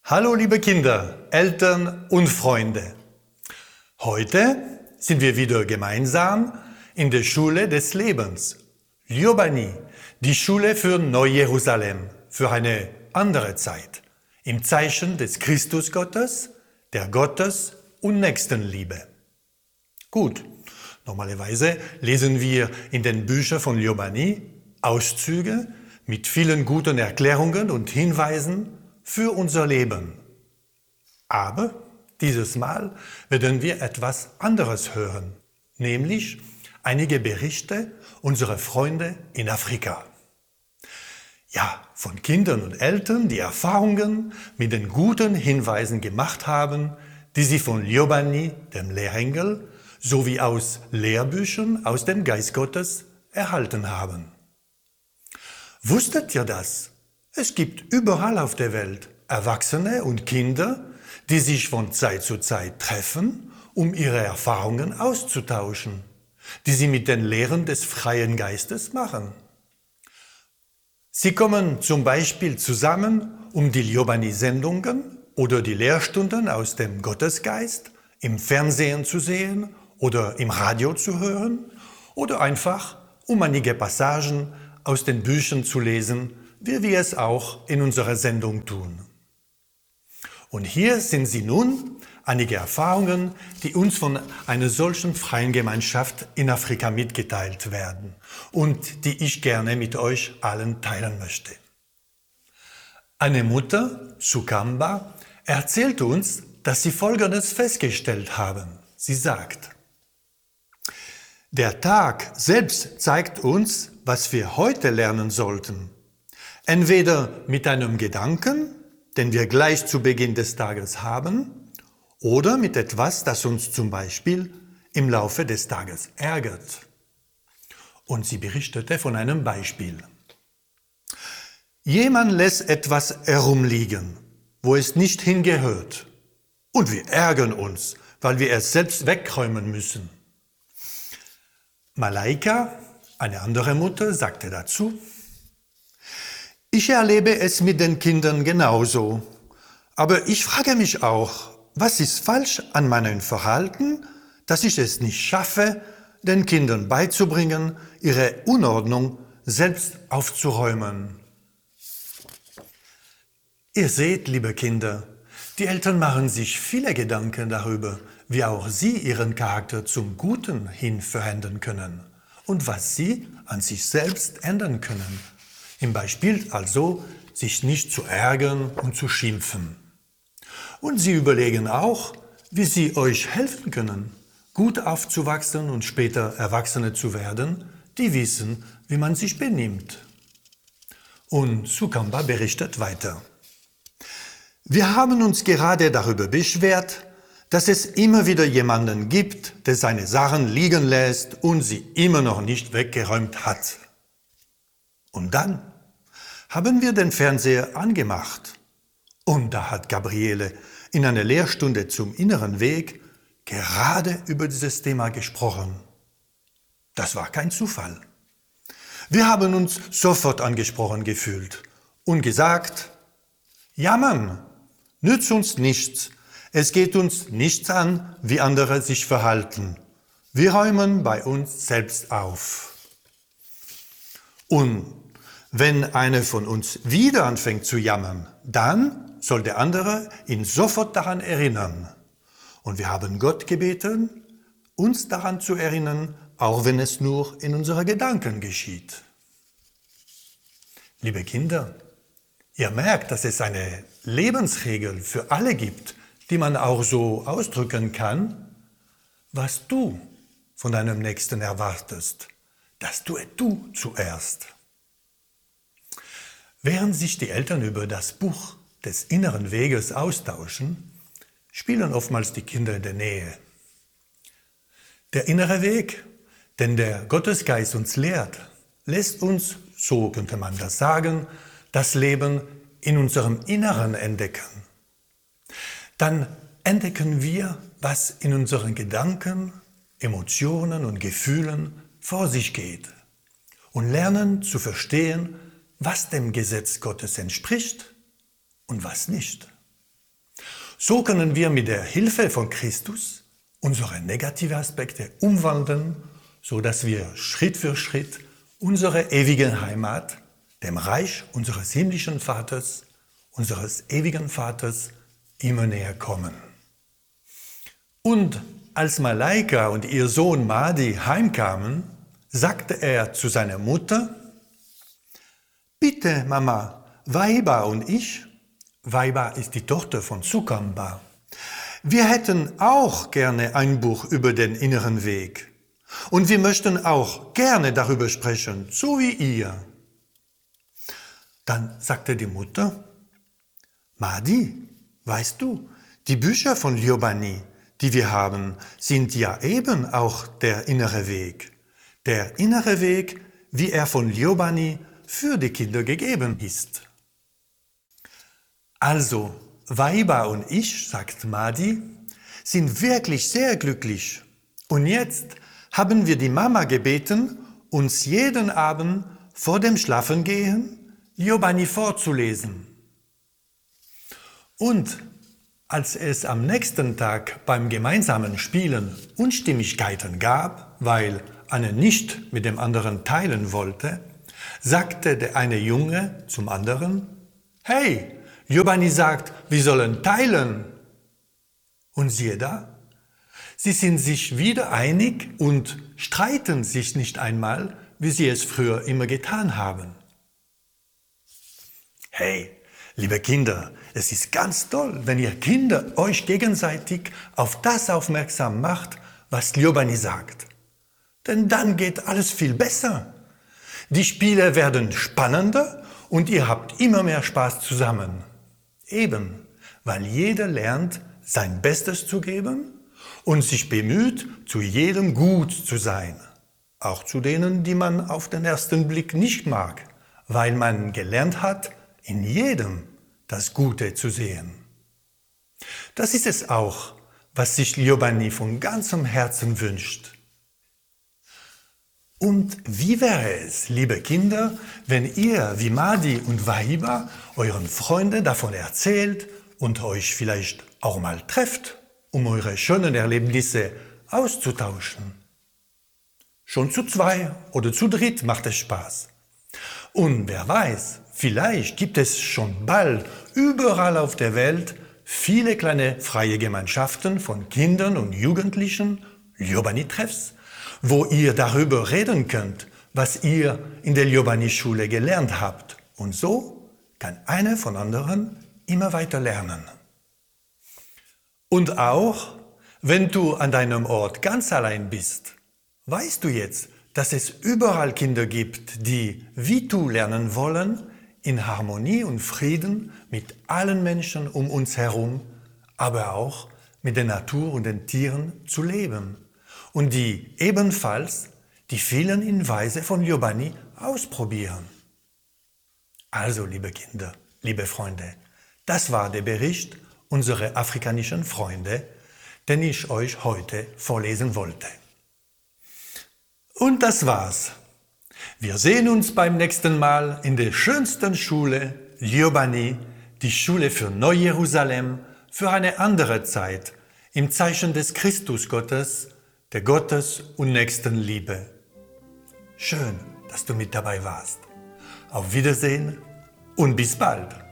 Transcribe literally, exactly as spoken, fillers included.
Hallo liebe Kinder, Eltern und Freunde. Heute sind wir wieder gemeinsam in der Schule des Lebens. Ljubani, die Schule für Neu-Jerusalem, für eine andere Zeit, im Zeichen des Christusgottes, der Gottes- und Nächstenliebe. Gut, normalerweise lesen wir in den Büchern von Ljubani Auszüge mit vielen guten Erklärungen und Hinweisen für unser Leben. Aber dieses Mal werden wir etwas anderes hören, nämlich einige Berichte unserer Freunde in Afrika. Ja, von Kindern und Eltern, die Erfahrungen mit den guten Hinweisen gemacht haben, die sie von Ljubani, dem Lehrengel, sowie aus Lehrbüchern aus dem Geist Gottes erhalten haben. Wusstet ihr das? Es gibt überall auf der Welt Erwachsene und Kinder, die sich von Zeit zu Zeit treffen, um ihre Erfahrungen auszutauschen, die sie mit den Lehren des freien Geistes machen. Sie kommen zum Beispiel zusammen, um die Ljubani-Sendungen oder die Lehrstunden aus dem Gottesgeist im Fernsehen zu sehen oder im Radio zu hören oder einfach, um einige Passagen aus den Büchern zu lesen, wie wir es auch in unserer Sendung tun. Und hier sind sie nun, einige Erfahrungen, die uns von einer solchen freien Gemeinschaft in Afrika mitgeteilt werden und die ich gerne mit euch allen teilen möchte. Eine Mutter, Sukamba, erzählt uns, dass sie Folgendes festgestellt haben. Sie sagt: Der Tag selbst zeigt uns, was wir heute lernen sollten. Entweder mit einem Gedanken, den wir gleich zu Beginn des Tages haben, oder mit etwas, das uns zum Beispiel im Laufe des Tages ärgert. Und sie berichtete von einem Beispiel. Jemand lässt etwas herumliegen, wo es nicht hingehört. Und wir ärgern uns, weil wir es selbst wegräumen müssen. Malaika, eine andere Mutter, sagte dazu: Ich erlebe es mit den Kindern genauso. Aber ich frage mich auch, was ist falsch an meinem Verhalten, dass ich es nicht schaffe, den Kindern beizubringen, ihre Unordnung selbst aufzuräumen. Ihr seht, liebe Kinder, die Eltern machen sich viele Gedanken darüber, wie auch sie ihren Charakter zum Guten hin verändern können und was sie an sich selbst ändern können. Im Beispiel also, sich nicht zu ärgern und zu schimpfen. Und sie überlegen auch, wie sie euch helfen können, gut aufzuwachsen und später Erwachsene zu werden, die wissen, wie man sich benimmt. Und Sukamba berichtet weiter. Wir haben uns gerade darüber beschwert, dass es immer wieder jemanden gibt, der seine Sachen liegen lässt und sie immer noch nicht weggeräumt hat. Und dann haben wir den Fernseher angemacht und da hat Gabriele in einer Lehrstunde zum inneren Weg gerade über dieses Thema gesprochen. Das war kein Zufall. Wir haben uns sofort angesprochen gefühlt und gesagt: Jammern nützt uns nichts. Es geht uns nichts an, wie andere sich verhalten. Wir räumen bei uns selbst auf. Und wenn einer von uns wieder anfängt zu jammern, dann soll der andere ihn sofort daran erinnern. Und wir haben Gott gebeten, uns daran zu erinnern, auch wenn es nur in unseren Gedanken geschieht. Liebe Kinder, ihr merkt, dass es eine Lebensregel für alle gibt, die man auch so ausdrücken kann: Was du von deinem Nächsten erwartest, das tue du zuerst. Während sich die Eltern über das Buch des inneren Weges austauschen, spielen oftmals die Kinder in der Nähe. Der innere Weg, den der Gottesgeist uns lehrt, lässt uns, so könnte man das sagen, das Leben in unserem Inneren entdecken. Dann entdecken wir, was in unseren Gedanken, Emotionen und Gefühlen vor sich geht und lernen zu verstehen, was dem Gesetz Gottes entspricht und was nicht. So können wir mit der Hilfe von Christus unsere negativen Aspekte umwandeln, sodass wir Schritt für Schritt unsere ewige Heimat, dem Reich unseres himmlischen Vaters, unseres ewigen Vaters, immer näher kommen. Und als Malaika und ihr Sohn Mahdi heimkamen, sagte er zu seiner Mutter: Bitte, Mama, Waiba und ich, Waiba ist die Tochter von Sukamba, wir hätten auch gerne ein Buch über den inneren Weg. Und wir möchten auch gerne darüber sprechen, so wie ihr. Dann sagte die Mutter: Mahdi, weißt du, die Bücher von Liobani, die wir haben, sind ja eben auch der innere Weg. Der innere Weg, wie er von Liobani für die Kinder gegeben ist. Also, Waiba und ich, sagt Mahdi, sind wirklich sehr glücklich. Und jetzt haben wir die Mama gebeten, uns jeden Abend vor dem Schlafengehen Liobani vorzulesen. Und als es am nächsten Tag beim gemeinsamen Spielen Unstimmigkeiten gab, weil einer nicht mit dem anderen teilen wollte, sagte der eine Junge zum anderen: Hey, Liobani sagt, wir sollen teilen. Und siehe da, sie sind sich wieder einig und streiten sich nicht einmal, wie sie es früher immer getan haben. Hey, liebe Kinder, es ist ganz toll, wenn ihr Kinder euch gegenseitig auf das aufmerksam macht, was Liobani sagt. Denn dann geht alles viel besser. Die Spiele werden spannender und ihr habt immer mehr Spaß zusammen. Eben, weil jeder lernt, sein Bestes zu geben und sich bemüht, zu jedem gut zu sein. Auch zu denen, die man auf den ersten Blick nicht mag, weil man gelernt hat, in jedem das Gute zu sehen. Das ist es auch, was sich Liobani von ganzem Herzen wünscht. Und wie wäre es, liebe Kinder, wenn ihr wie Mahdi und Waiba euren Freunden davon erzählt und euch vielleicht auch mal trefft, um eure schönen Erlebnisse auszutauschen? Schon zu zwei oder zu dritt macht es Spaß. Und wer weiß, vielleicht gibt es schon bald überall auf der Welt viele kleine freie Gemeinschaften von Kindern und Jugendlichen, Liobani-Treffs, wo ihr darüber reden könnt, was ihr in der Liobani-Schule gelernt habt. Und so kann einer von anderen immer weiter lernen. Und auch, wenn du an deinem Ort ganz allein bist, weißt du jetzt, dass es überall Kinder gibt, die, wie du, lernen wollen, in Harmonie und Frieden mit allen Menschen um uns herum, aber auch mit der Natur und den Tieren zu leben. Und die ebenfalls die vielen Hinweise von Liobani ausprobieren. Also, liebe Kinder, liebe Freunde, das war der Bericht unserer afrikanischen Freunde, den ich euch heute vorlesen wollte. Und das war's. Wir sehen uns beim nächsten Mal in der schönsten Schule, Liobani, die Schule für Neu-Jerusalem, für eine andere Zeit, im Zeichen des Christusgottes, der Gottes- und Nächstenliebe. Schön, dass du mit dabei warst. Auf Wiedersehen und bis bald.